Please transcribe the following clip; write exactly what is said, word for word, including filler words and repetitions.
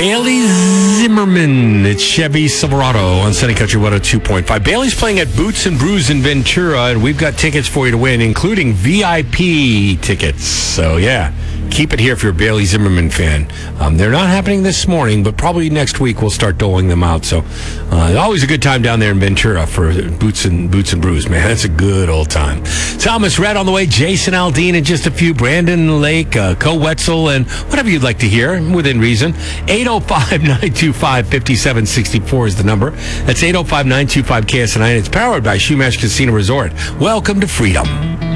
Bailey Zimmerman. It's Chevy Silverado on Sunny Country one oh two point five. Bailey's playing at Boots and Brews in Ventura, and we've got tickets for you to win, including V I P tickets. So, yeah, keep it here if you're a Bailey Zimmerman fan. Um, they're not happening this morning, but probably next week we'll start doling them out. So, uh, always a good time down there in Ventura for Boots and Boots and Brews, man. That's a good old time. Thomas Red on the way, Jason Aldean in just a few, Brandon Lake, uh, Co Wetzel, and whatever you'd like to hear within reason. eight oh five, nine two five, five seven six four is the number. That's eight oh five, nine two five, K S nine. It's powered by Shumash Casino Resort. Welcome to freedom.